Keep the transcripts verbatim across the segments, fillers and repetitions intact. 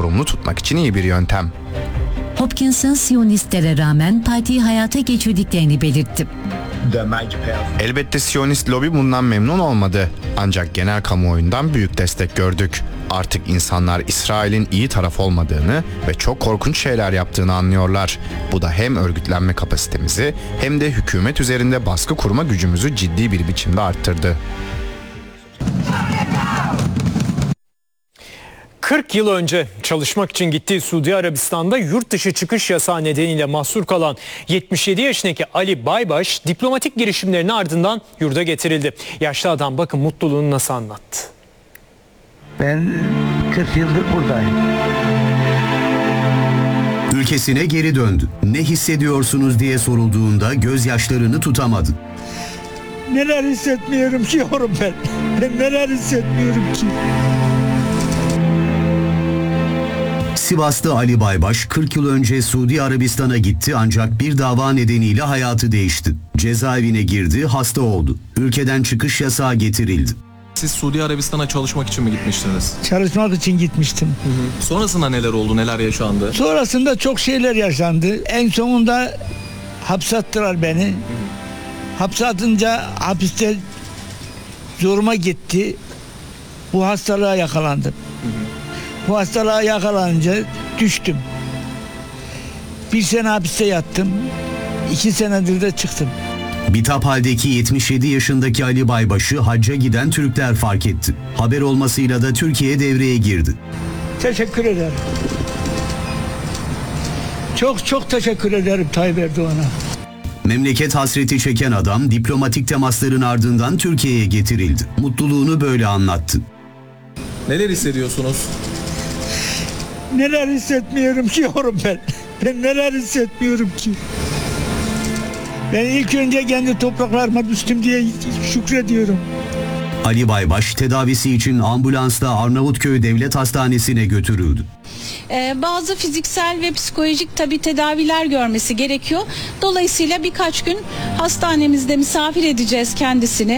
sorumlu tutmak için iyi bir yöntem. Hopkins'ın Siyonistlere rağmen partiyi hayata geçirdiklerini belirtti. Elbette Siyonist lobi bundan memnun olmadı. Ancak genel kamuoyundan büyük destek gördük. Artık insanlar İsrail'in iyi taraf olmadığını ve çok korkunç şeyler yaptığını anlıyorlar. Bu da hem örgütlenme kapasitemizi hem de hükümet üzerinde baskı kurma gücümüzü ciddi bir biçimde arttırdı. kırk yıl önce çalışmak için gittiği Suudi Arabistan'da yurt dışı çıkış yasağı nedeniyle mahsur kalan yetmiş yedi yaşındaki Ali Baybaş diplomatik girişimlerinin ardından yurda getirildi. Yaşlı adam bakın mutluluğunu nasıl anlattı. Ben kırk yıldır buradayım. Ülkesine geri döndü. Ne hissediyorsunuz diye sorulduğunda gözyaşlarını tutamadı. Neler hissetmiyorum ki yorum ben. Ben neler hissetmiyorum ki. Sivas'ta Ali Baybaş kırk yıl önce Suudi Arabistan'a gitti ancak bir dava nedeniyle hayatı değişti. Cezaevine girdi, hasta oldu. Ülkeden çıkış yasağı getirildi. Siz Suudi Arabistan'a çalışmak için mi gitmiştiniz? Çalışmak için gitmiştim. Hı hı. Sonrasında neler oldu, neler yaşandı? Sonrasında çok şeyler yaşandı. En sonunda hapsattılar beni. Hı hı. Hapse atınca hapiste zoruma gitti. Bu hastalığa yakalandım. Hı hı. Bu hastalığa yakalanınca düştüm. Bir sene hapiste yattım. İki senedir de çıktım. Bitap haldeki yetmiş yedi yaşındaki Ali Baybaş'ı hacca giden Türkler fark etti. Haber olmasıyla da Türkiye devreye girdi. Teşekkür ederim. Çok çok teşekkür ederim Tayyip Erdoğan'a. Memleket hasreti çeken adam diplomatik temasların ardından Türkiye'ye getirildi. Mutluluğunu böyle anlattı. Neler hissediyorsunuz? Neler hissetmiyorum ki yorum ben. Ben neler hissetmiyorum ki. Ben ilk önce kendi topraklarıma düştüm diye şükrediyorum. Ali Baybaş tedavisi için ambulansla Arnavutköy Devlet Hastanesi'ne götürüldü. Ee, bazı fiziksel ve psikolojik tabii tedaviler görmesi gerekiyor. Dolayısıyla birkaç gün hastanemizde misafir edeceğiz kendisini.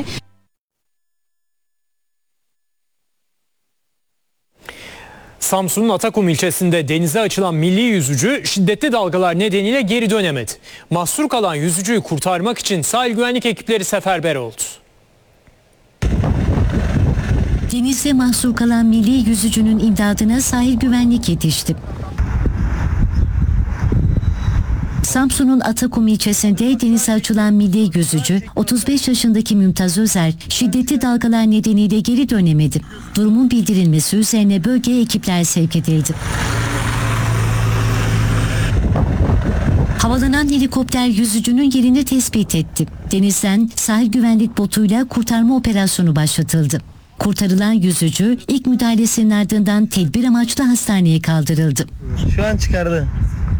Samsun'un Atakum ilçesinde denize açılan milli yüzücü şiddetli dalgalar nedeniyle geri dönemedi. Mahsur kalan yüzücüyü kurtarmak için sahil güvenlik ekipleri seferber oldu. Denizde mahsur kalan milli yüzücünün imdadına sahil güvenlik yetişti. Samsun'un Atakum ilçesinde denize açılan milli yüzücü otuz beş yaşındaki Mümtaz Özer şiddetli dalgalar nedeniyle geri dönemedi. Durumun bildirilmesi üzerine bölgeye ekipler sevk edildi. Havalanan helikopter yüzücünün yerini tespit etti. Denizden sahil güvenlik botuyla kurtarma operasyonu başlatıldı. Kurtarılan yüzücü ilk müdahalesinin ardından tedbir amaçlı hastaneye kaldırıldı. Şu an çıkardı.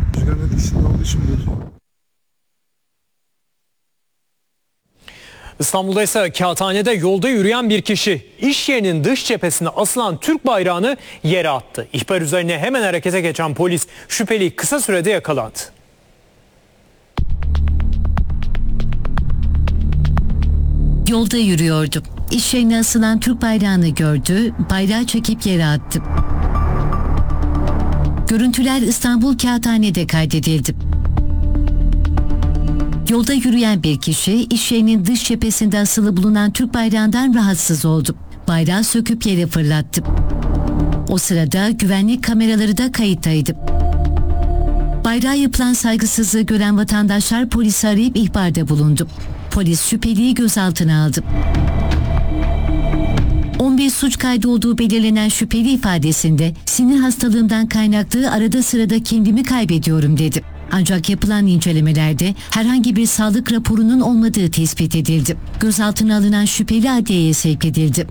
İstanbul'da ise Kağıthane'de yolda yürüyen bir kişi iş yerinin dış cephesine asılan Türk bayrağını yere attı. İhbar üzerine hemen harekete geçen polis şüpheliyi kısa sürede yakalandı. Yolda yürüyordu. İş yerine asılan Türk bayrağını gördü, bayrağı çekip yere attı. Görüntüler İstanbul Kağıthane'de kaydedildi. Yolda yürüyen bir kişi iş yerinin dış cephesinde asılı bulunan Türk bayrağından rahatsız oldu. Bayrağı söküp yere fırlattı. O sırada güvenlik kameraları da kayıttaydı. Bayrağa yapılan saygısızlığı gören vatandaşlar polisi arayıp ihbarda bulundu. Polis şüpheliyi gözaltına aldı. on bir suç kaydı olduğu belirlenen şüpheli ifadesinde sinir hastalığımdan kaynaklı arada sırada kendimi kaybediyorum dedi. Ancak yapılan incelemelerde herhangi bir sağlık raporunun olmadığı tespit edildi. Gözaltına alınan şüpheli adliyeye sevk edildi.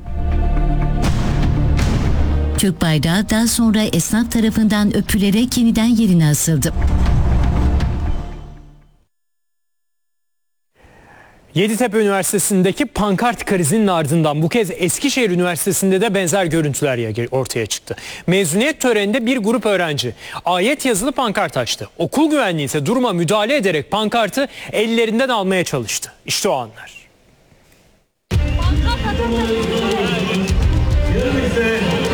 Türk bayrağı daha sonra esnaf tarafından öpülerek yeniden yerine asıldı. Yeditepe Üniversitesi'ndeki pankart krizinin ardından bu kez Eskişehir Üniversitesi'nde de benzer görüntüler ortaya çıktı. Mezuniyet töreninde bir grup öğrenci ayet yazılı pankart açtı. Okul güvenliği ise duruma müdahale ederek pankartı ellerinden almaya çalıştı. İşte o anlar. Pankart